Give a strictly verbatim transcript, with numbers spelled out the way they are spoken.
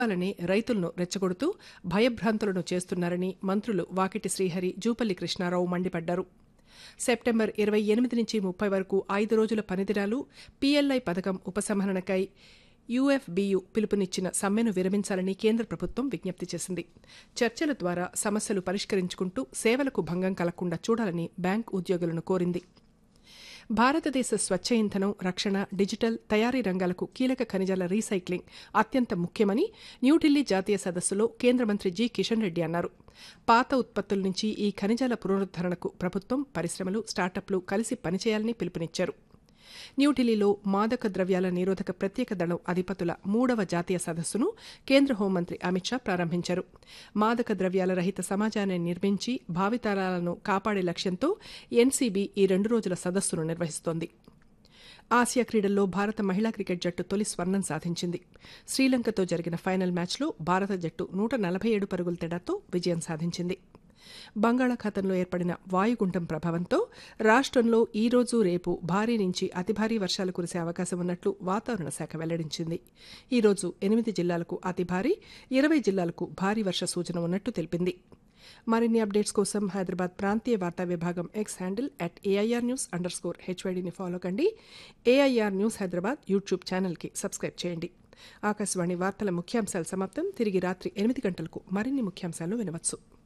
లని రైతులను రెచ్చగొడుతూ భయభ్రాంతులను చేస్తున్నారని మంత్రులు వాకిటి శ్రీహరి, జూపల్లి కృష్ణారావు మండిపడ్డారు. సెప్టెంబర్ ఇరవై ఎనిమిది నుంచి ముప్పై వరకు ఐదు రోజుల పనిదినాలు పీఎల్ఐ పథకం ఉపసంహరణకై యూఎఫ్బీయూ పిలుపునిచ్చిన సమ్మెను విరమించాలని కేంద్ర ప్రభుత్వం విజ్ఞప్తి చేసింది. చర్చల ద్వారా సమస్యలు పరిష్కరించుకుంటూ సేవలకు భంగం కలగకుండా చూడాలని బ్యాంక్ ఉద్యోగులను కోరింది. భారతదేశ స్వచ్ఛ ఇంధనం, రక్షణ, డిజిటల్ తయారీ రంగాలకు కీలక ఖనిజాల రీసైక్లింగ్ అత్యంత ముఖ్యమని న్యూఢిల్లీ జాతీయ సదస్సులో కేంద్ర మంత్రి జి కిషన్ రెడ్డి అన్నారు. పాత ఉత్పత్తుల నుంచి ఈ ఖనిజాల పునరుద్దరణకు ప్రభుత్వం, పరిశ్రమలు, స్టార్టప్లు కలిసి పనిచేయాలని పిలుపునిచ్చారు. న్యూఢిల్లీలో మాదక ద్రవ్యాల నిరోధక ప్రత్యేక దళం అధిపతుల మూడవ జాతీయ సదస్సును కేంద్ర హోంమంత్రి అమిత్ షా ప్రారంభించారు. మాదక ద్రవ్యాల రహిత సమాజాన్ని నిర్మించి భావితరాలను కాపాడే లక్ష్యంతో ఎన్సీబీ ఈ రెండు రోజుల సదస్సును నిర్వహిస్తోంది. ఆసియా క్రీడల్లో భారత మహిళా క్రికెట్ జట్టు తొలి స్వర్ణం సాధించింది. శ్రీలంకతో జరిగిన ఫైనల్ మ్యాచ్లో భారత జట్టు నూట నలభై ఏడు పరుగుల తేడాతో విజయం సాధించింది. బంగాళాఖాతంలో ఏర్పడిన వాయుగుండం ప్రభావంతో రాష్ట్రంలో ఈ రోజు, రేపు భారీ నుంచి అతి భారీ వర్షాలు కురిసే అవకాశం ఉన్నట్లు వాతావరణ శాఖ వెల్లడించింది. ఈ రోజు ఎనిమిది జిల్లాలకు అతి భారీ, ఇరవై జిల్లాలకు భారీ వర్ష సూచన ఉన్నట్టు తెలిపింది. మరిన్ని అప్డేట్స్ కోసం హైదరాబాద్ ప్రాంతీయ వార్తా విభాగం X handle at AIR news under score హెచ్వైడీని follow కండి. ఏఐఆర్ న్యూస్ హైదరాబాద్ యూట్యూబ్ ఛానల్కి సబ్స్క్రైబ్ చేయండి. ఆకాశవాణి వార్తల ముఖ్యాంశాలు సమాప్తం. తిరిగి రాత్రి ఎనిమిది గంటలకు మరిన్ని ముఖ్యాంశాలు వినవచ్చు.